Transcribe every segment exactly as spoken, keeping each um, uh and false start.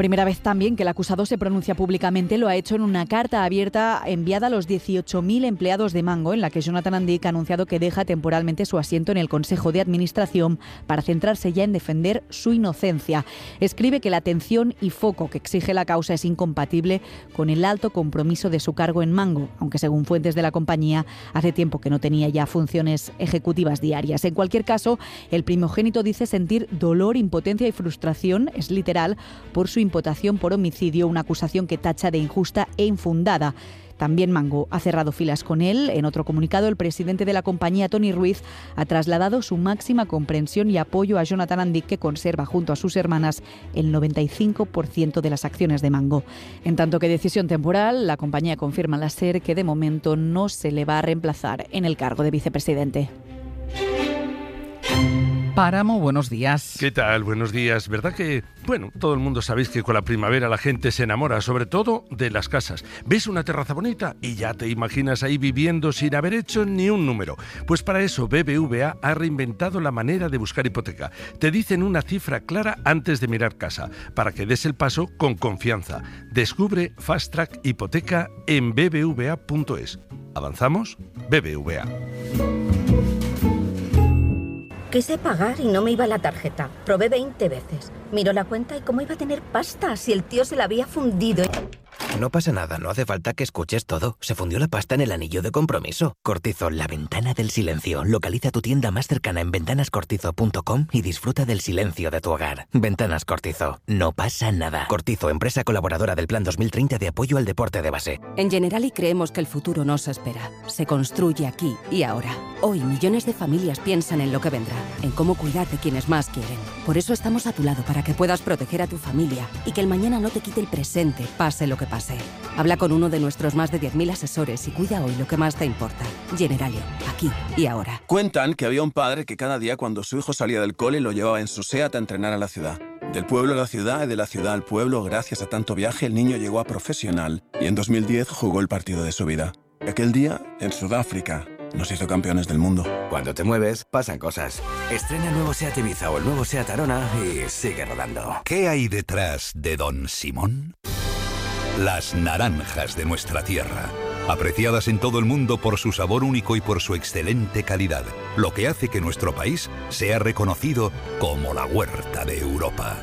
Primera vez también que el acusado se pronuncia públicamente, lo ha hecho en una carta abierta enviada a los dieciocho mil empleados de Mango, en la que Jonathan Andic ha anunciado que deja temporalmente su asiento en el Consejo de Administración para centrarse ya en defender su inocencia. Escribe que la atención y foco que exige la causa es incompatible con el alto compromiso de su cargo en Mango, aunque según fuentes de la compañía hace tiempo que no tenía ya funciones ejecutivas diarias. En cualquier caso, el primogénito dice sentir dolor, impotencia y frustración, es literal, por su imputación por homicidio, una acusación que tacha de injusta e infundada. También Mango ha cerrado filas con él. En otro comunicado, el presidente de la compañía, Tony Ruiz, ha trasladado su máxima comprensión y apoyo a Jonathan Andic, que conserva junto a sus hermanas el noventa y cinco por ciento de las acciones de Mango. En tanto que decisión temporal, la compañía confirma a la SER que de momento no se le va a reemplazar en el cargo de vicepresidente. Páramo, buenos días. ¿Qué tal? Buenos días. ¿Verdad que, bueno, todo el mundo sabéis que con la primavera la gente se enamora, sobre todo de las casas? Ves una terraza bonita y ya te imaginas ahí viviendo sin haber hecho ni un número. Pues para eso B B V A ha reinventado la manera de buscar hipoteca. Te dicen una cifra clara antes de mirar casa, para que des el paso con confianza. Descubre Fast Track Hipoteca en b b v a punto es. ¿Avanzamos? B B V A. Quise pagar y no me iba la tarjeta. Probé veinte veces. Miró la cuenta y cómo iba a tener pasta si el tío se la había fundido. No pasa nada, no hace falta que escuches todo. Se fundió la pasta en el anillo de compromiso. Cortizo, la ventana del silencio. Localiza tu tienda más cercana en ventanas cortizo punto com y disfruta del silencio de tu hogar. Ventanas Cortizo. No pasa nada. Cortizo, empresa colaboradora del Plan dos mil treinta de apoyo al deporte de base. En Generali creemos que el futuro no se espera. Se construye aquí y ahora. Hoy millones de familias piensan en lo que vendrá, en cómo cuidar de quienes más quieren. Por eso estamos a tu lado para que puedas proteger a tu familia y que el mañana no te quite el presente, pase lo que pase. Habla con uno de nuestros más de diez mil asesores y cuida hoy lo que más te importa. Generali, aquí y ahora. Cuentan que había un padre que cada día cuando su hijo salía del cole lo llevaba en su SEAT a entrenar a la ciudad. Del pueblo a la ciudad y de la ciudad al pueblo, gracias a tanto viaje, el niño llegó a profesional y en dos mil diez jugó el partido de su vida. Aquel día, en Sudáfrica, nos hizo campeones del mundo. Cuando te mueves, pasan cosas. Estrena el nuevo SEAT Ibiza o el nuevo SEAT Arona y sigue rodando. ¿Qué hay detrás de Don Simón? Las naranjas de nuestra tierra, apreciadas en todo el mundo por su sabor único y por su excelente calidad, lo que hace que nuestro país sea reconocido como la huerta de Europa.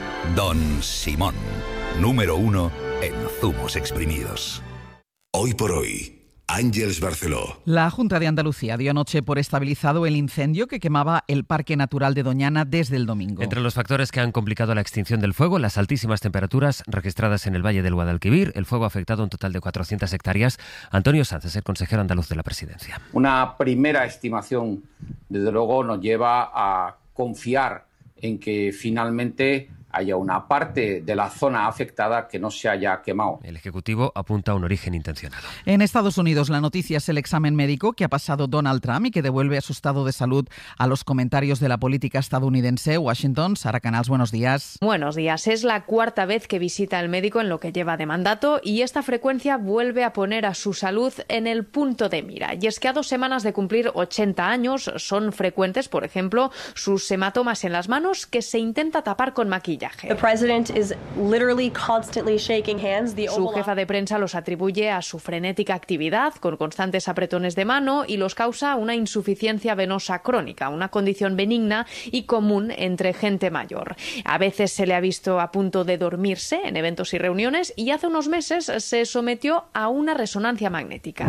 Don Simón, número uno en zumos exprimidos. Hoy por hoy, Ángeles Barceló. La Junta de Andalucía dio anoche por estabilizado el incendio que quemaba el Parque Natural de Doñana desde el domingo. Entre los factores que han complicado la extinción del fuego, las altísimas temperaturas registradas en el Valle del Guadalquivir. El fuego ha afectado un total de cuatrocientas hectáreas. Antonio Sánchez, el consejero andaluz de la Presidencia. Una primera estimación, desde luego, nos lleva a confiar en que finalmente haya una parte de la zona afectada que no se haya quemado. El Ejecutivo apunta a un origen intencionado. En Estados Unidos, la noticia es el examen médico que ha pasado Donald Trump y que devuelve a su estado de salud a los comentarios de la política estadounidense. Washington, Sara Canals, buenos días. Buenos días. Es la cuarta vez que visita el médico en lo que lleva de mandato y esta frecuencia vuelve a poner a su salud en el punto de mira. Y es que a dos semanas de cumplir ochenta años son frecuentes, por ejemplo, sus hematomas en las manos que se intenta tapar con maquillaje. The president is literally constantly shaking hands. The Su jefa de prensa los atribuye a su frenética actividad, con constantes apretones de mano, y los causa una insuficiencia venosa crónica, una condición benigna y común entre gente mayor. A veces se le ha visto a punto de dormirse en eventos y reuniones y hace unos meses se sometió a una resonancia magnética.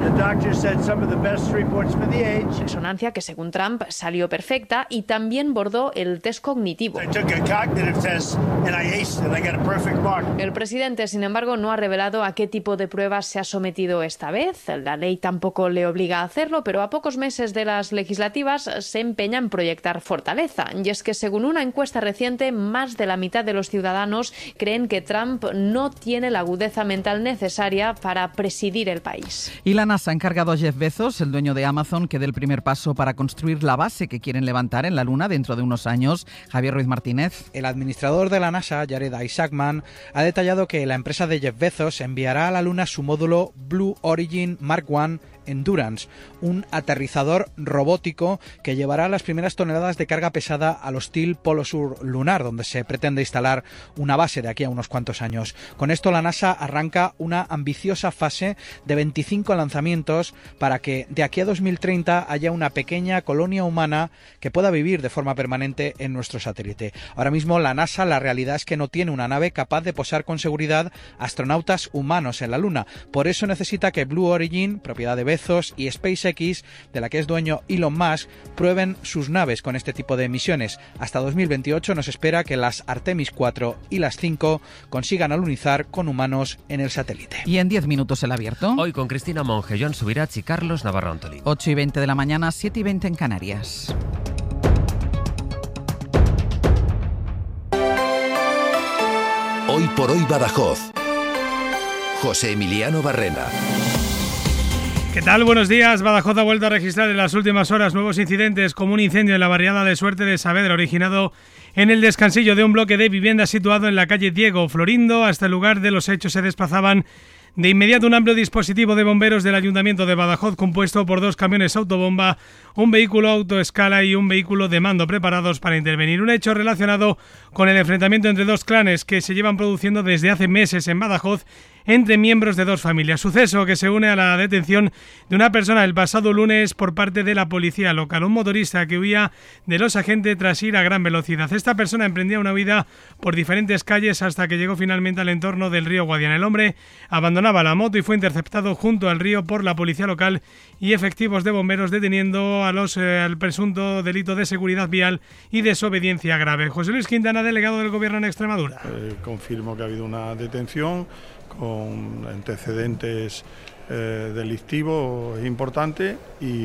Resonancia que, según Trump, salió perfecta y también bordó el test cognitivo. El presidente, sin embargo, no ha revelado a qué tipo de pruebas se ha sometido esta vez. La ley tampoco le obliga a hacerlo, pero a pocos meses de las legislativas se empeña en proyectar fortaleza. Y es que, según una encuesta reciente, más de la mitad de los ciudadanos creen que Trump no tiene la agudeza mental necesaria para presidir el país. Y la NASA ha encargado a Jeff Bezos, el dueño de Amazon, que dé el primer paso para construir la base que quieren levantar en la Luna dentro de unos años. Javier Ruiz Martínez. El administrador de la NASA, Jared Isaacman, ha detallado que la empresa de Jeff Bezos enviará a la Luna su módulo Blue Origin Mark uno Endurance, un aterrizador robótico que llevará las primeras toneladas de carga pesada al hostil Polo Sur lunar, donde se pretende instalar una base de aquí a unos cuantos años. Con esto la NASA arranca una ambiciosa fase de veinticinco lanzamientos para que de aquí a dos mil treinta haya una pequeña colonia humana que pueda vivir de forma permanente en nuestro satélite. Ahora mismo la NASA, la realidad es que no tiene una nave capaz de posar con seguridad astronautas humanos en la Luna. Por eso necesita que Blue Origin, propiedad de Bezos, y SpaceX, de la que es dueño Elon Musk, prueben sus naves con este tipo de misiones. Hasta dos mil veintiocho nos espera que las Artemis cuatro y las cinco consigan alunizar con humanos en el satélite. Y en diez minutos el abierto. Hoy con Cristina Monge, Joan Subirats y Carlos Navarro Antolín. ocho y veinte de la mañana, siete y veinte en Canarias. Hoy por hoy Badajoz. José Emiliano Barrena. ¿Qué tal? Buenos días. Badajoz ha vuelto a registrar en las últimas horas nuevos incidentes, como un incendio en la barriada de Suerte de Saavedra, originado en el descansillo de un bloque de viviendas situado en la calle Diego Florindo. Hasta el lugar de los hechos se desplazaban de inmediato un amplio dispositivo de bomberos del Ayuntamiento de Badajoz, compuesto por dos camiones autobomba, un vehículo autoescala y un vehículo de mando preparados para intervenir. Un hecho relacionado con el enfrentamiento entre dos clanes que se llevan produciendo desde hace meses en Badajoz entre miembros de dos familias. Suceso que se une a la detención de una persona el pasado lunes por parte de la policía local, un motorista que huía de los agentes tras ir a gran velocidad. Esta persona emprendía una huida por diferentes calles hasta que llegó finalmente al entorno del río Guadiana. El hombre abandonaba la moto y fue interceptado junto al río por la policía local y efectivos de bomberos, deteniendo a los, eh, al presunto delito de seguridad vial y desobediencia grave. José Luis Quintana, delegado del Gobierno en Extremadura. Eh, confirmo que ha habido una detención con antecedentes eh, delictivos importantes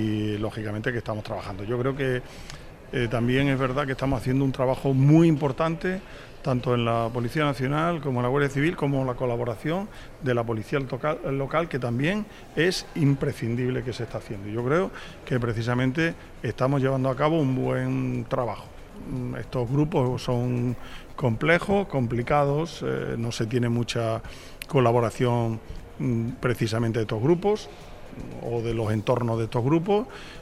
y lógicamente que estamos trabajando. Yo creo que eh, también es verdad que estamos haciendo un trabajo muy importante tanto en la Policía Nacional como en la Guardia Civil, como la colaboración de la Policía local, local, que también es imprescindible que se está haciendo. Yo creo que precisamente estamos llevando a cabo un buen trabajo. Estos grupos son complejos, complicados, eh, no se tiene mucha colaboración mmm, precisamente de estos grupos o de los entornos de estos grupos,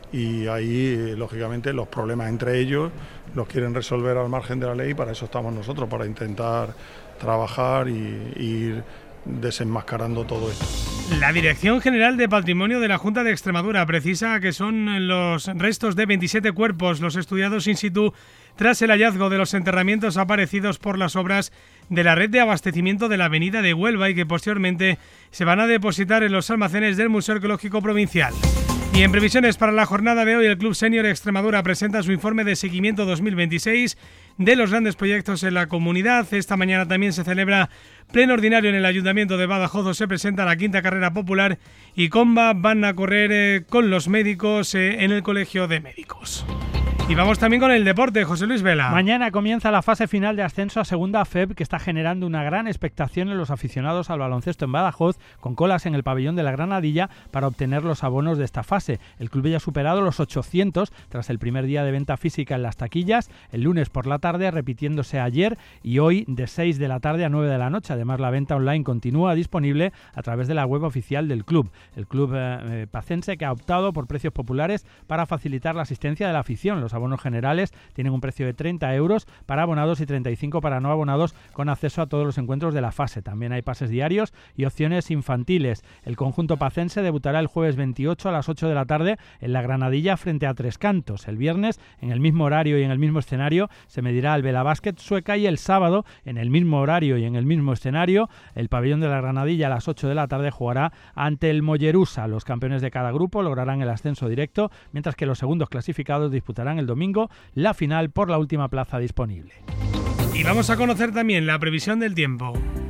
y ahí lógicamente los problemas entre ellos los quieren resolver al margen de la ley. Para eso estamos nosotros, para intentar trabajar y, y ir desenmascarando todo esto. La Dirección General de Patrimonio de la Junta de Extremadura precisa que son los restos de veintisiete cuerpos los estudiados in situ tras el hallazgo de los enterramientos aparecidos por las obras de la red de abastecimiento de la avenida de Huelva y que posteriormente se van a depositar en los almacenes del Museo Arqueológico Provincial. Y en previsiones para la jornada de hoy, el Club Senior Extremadura presenta su informe de seguimiento dos mil veintiséis de los grandes proyectos en la comunidad. Esta mañana también se celebra pleno ordinario en el Ayuntamiento de Badajoz, se presenta la quinta carrera popular y Comba van a correr eh, con los médicos eh, en el Colegio de Médicos. Y vamos también con el deporte, José Luis Vela. Mañana comienza la fase final de ascenso a Segunda F E B, que está generando una gran expectación en los aficionados al baloncesto en Badajoz, con colas en el pabellón de la Granadilla para obtener los abonos de esta fase. El club ya ha superado los ochocientos tras el primer día de venta física en las taquillas, el lunes por la tarde, repitiéndose ayer, y hoy de seis de la tarde a nueve de la noche. Además, la venta online continúa disponible a través de la web oficial del club. El club eh, pacense, que ha optado por precios populares para facilitar la asistencia de la afición. Los abonos generales tienen un precio de treinta euros para abonados y treinta y cinco para no abonados, con acceso a todos los encuentros de la fase. También hay pases diarios y opciones infantiles. El conjunto pacense debutará el jueves veintiocho a las ocho de la tarde en la Granadilla frente a Tres Cantos. El viernes, en el mismo horario y en el mismo escenario, se medirá al Vela Básquet Sueca, y el sábado, en el mismo horario y en el mismo escenario, el pabellón de la Granadilla a las ocho de la tarde jugará ante el Mollerusa. Los campeones de cada grupo lograrán el ascenso directo, mientras que los segundos clasificados disputarán el domingo la final por la última plaza disponible. Y vamos a conocer también la previsión del tiempo.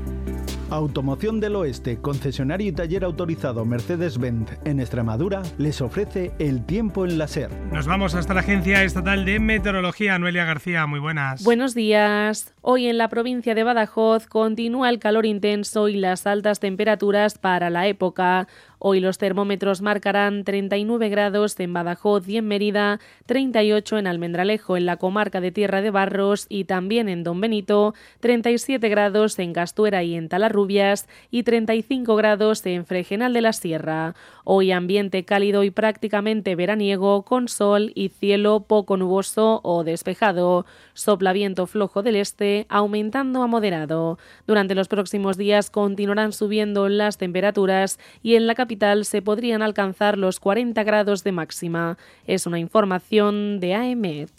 Automoción del Oeste, concesionario y taller autorizado Mercedes-Benz en Extremadura, les ofrece el tiempo en la SER. Nos vamos hasta la Agencia Estatal de Meteorología. Noelia García, muy buenas. Buenos días. Hoy en la provincia de Badajoz continúa el calor intenso y las altas temperaturas para la época. Hoy los termómetros marcarán treinta y nueve grados en Badajoz y en Mérida, treinta y ocho en Almendralejo, en la comarca de Tierra de Barros, y también en Don Benito, treinta y siete grados en Castuera y en Talarrubias y treinta y cinco grados en Fregenal de la Sierra. Hoy ambiente cálido y prácticamente veraniego, con sol y cielo poco nuboso o despejado. Sopla viento flojo del este, aumentando a moderado. Durante los próximos días continuarán subiendo las temperaturas y en la capital se podrían alcanzar los cuarenta grados de máxima. Es una información de A E M E T.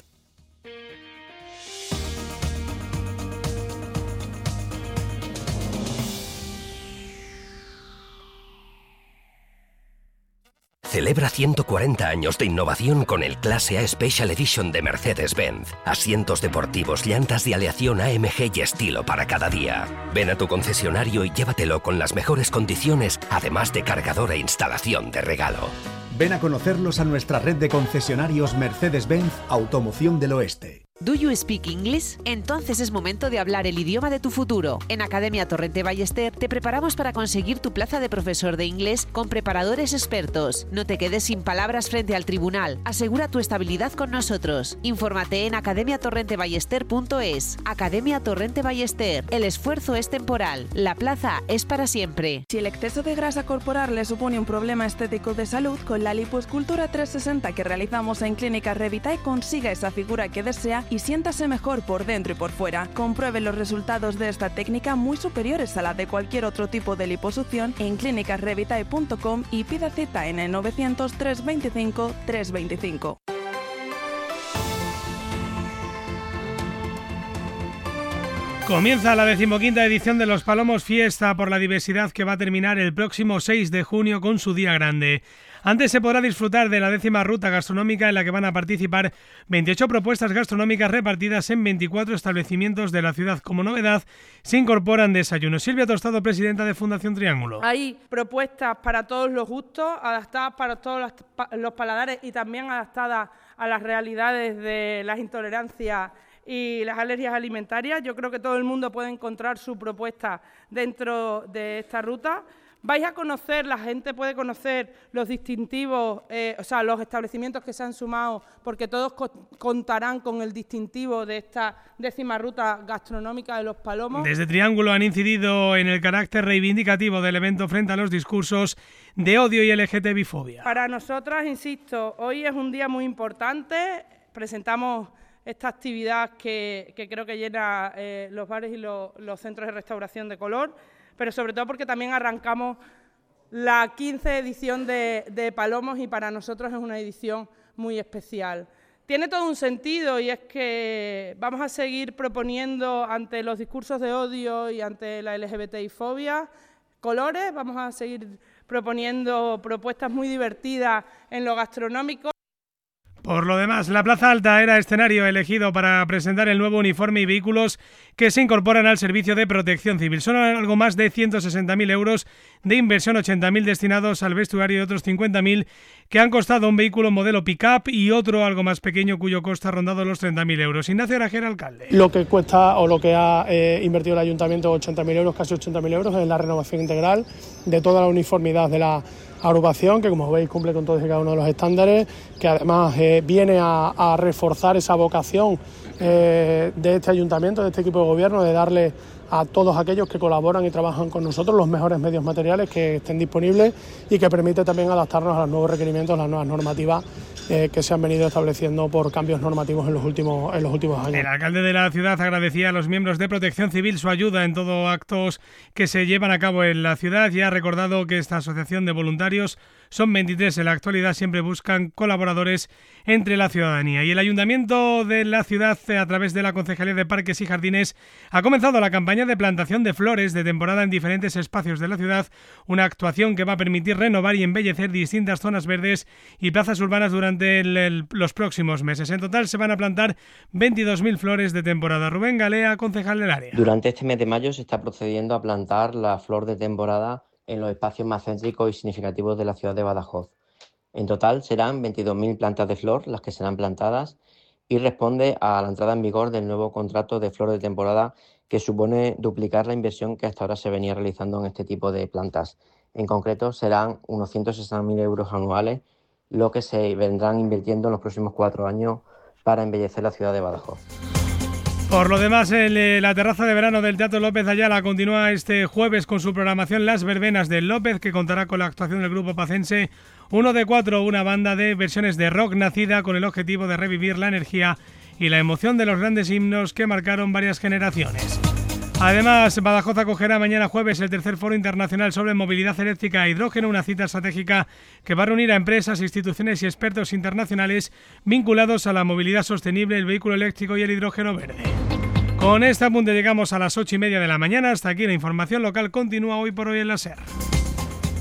Celebra ciento cuarenta años de innovación con el Clase A Special Edition de Mercedes-Benz. Asientos deportivos, llantas de aleación A M G y estilo para cada día. Ven a tu concesionario y llévatelo con las mejores condiciones, además de cargador e instalación de regalo. Ven a conocerlos a nuestra red de concesionarios Mercedes-Benz Automoción del Oeste. ¿Do you speak English? Entonces es momento de hablar el idioma de tu futuro. En Academia Torrente Ballester te preparamos para conseguir tu plaza de profesor de inglés con preparadores expertos. No te quedes sin palabras frente al tribunal. Asegura tu estabilidad con nosotros. Infórmate en academia torrente ballester punto es. Academia Torrente Ballester. El esfuerzo es temporal. La plaza es para siempre. Si el exceso de grasa corporal le supone un problema estético de salud, con la lipoescultura trescientos sesenta que realizamos en Clínica Revitae consiga esa figura que desea y siéntase mejor por dentro y por fuera. Compruebe los resultados de esta técnica, muy superiores a la de cualquier otro tipo de liposucción, en clínicas revitae punto com y pida cita en el novecientos, trescientos veinticinco, trescientos veinticinco. Comienza la decimoquinta edición de Los Palomos Fiesta por la Diversidad, que va a terminar el próximo seis de junio con su día grande. Antes se podrá disfrutar de la décima ruta gastronómica, en la que van a participar veintiocho propuestas gastronómicas repartidas en veinticuatro establecimientos de la ciudad. Como novedad, se incorporan desayunos. Silvia Tostado, presidenta de Fundación Triángulo. Hay propuestas para todos los gustos, adaptadas para todos los paladares y también adaptadas a las realidades de las intolerancias y las alergias alimentarias. Yo creo que todo el mundo puede encontrar su propuesta dentro de esta ruta. Vais a conocer, la gente puede conocer los distintivos, eh, o sea, los establecimientos que se han sumado, porque todos co- contarán con el distintivo de esta décima ruta gastronómica de Los Palomos. Desde Triángulo han incidido en el carácter reivindicativo del evento frente a los discursos de odio y L G T B fobia. Para nosotras, insisto, hoy es un día muy importante. Presentamos esta actividad que, que creo que llena eh, los bares y lo, los centros de restauración de color, pero sobre todo porque también arrancamos la quince edición de, de Palomos y para nosotros es una edición muy especial. Tiene todo un sentido y es que vamos a seguir proponiendo ante los discursos de odio y ante la L G B T I fobia colores, vamos a seguir proponiendo propuestas muy divertidas en lo gastronómico. Por lo demás, la Plaza Alta era escenario elegido para presentar el nuevo uniforme y vehículos que se incorporan al servicio de protección civil. Son algo más de ciento sesenta mil euros de inversión, ochenta mil destinados al vestuario y otros cincuenta mil que han costado un vehículo modelo pick-up y otro algo más pequeño cuyo coste ha rondado los treinta mil euros. Ignacio Arajera, alcalde. Lo que cuesta o lo que ha eh, invertido el ayuntamiento, ochenta mil euros, casi ochenta mil euros, en la renovación integral de toda la uniformidad de la agrupación, que como veis cumple con todos y cada uno de los estándares, que además eh, viene a, a reforzar esa vocación eh, de este ayuntamiento, de este equipo de gobierno, de darle a todos aquellos que colaboran y trabajan con nosotros los mejores medios materiales que estén disponibles y que permite también adaptarnos a los nuevos requerimientos, a las nuevas normativas eh, que se han venido estableciendo por cambios normativos en los últimos en los últimos años. El alcalde de la ciudad agradecía a los miembros de Protección Civil su ayuda en todos actos que se llevan a cabo en la ciudad y ha recordado que esta asociación de voluntarios, son veintitrés en la actualidad, siempre buscan colaboradores entre la ciudadanía. Y el Ayuntamiento de la ciudad, a través de la Concejalía de Parques y Jardines, ha comenzado la campaña de plantación de flores de temporada en diferentes espacios de la ciudad, una actuación que va a permitir renovar y embellecer distintas zonas verdes y plazas urbanas durante el, el, los próximos meses. En total se van a plantar veintidós mil flores de temporada. Rubén Galea, concejal del área. Durante este mes de mayo se está procediendo a plantar la flor de temporada en los espacios más céntricos y significativos de la ciudad de Badajoz. En total serán veintidós mil plantas de flor las que serán plantadas y responde a la entrada en vigor del nuevo contrato de flor de temporada, que supone duplicar la inversión que hasta ahora se venía realizando en este tipo de plantas. En concreto, serán unos ciento sesenta mil euros anuales, lo que se vendrán invirtiendo en los próximos cuatro años para embellecer la ciudad de Badajoz. Por lo demás, el, la terraza de verano del Teatro López Ayala continúa este jueves con su programación Las Verbenas del López, que contará con la actuación del grupo pacense Uno de Cuatro, una banda de versiones de rock nacida con el objetivo de revivir la energía y la emoción de los grandes himnos que marcaron varias generaciones. Además, Badajoz acogerá mañana jueves el tercer Foro Internacional sobre Movilidad Eléctrica e Hidrógeno, una cita estratégica que va a reunir a empresas, instituciones y expertos internacionales vinculados a la movilidad sostenible, el vehículo eléctrico y el hidrógeno verde. Con este apunte llegamos a las ocho y media de la mañana. Hasta aquí la información local continúa hoy por hoy en la SER.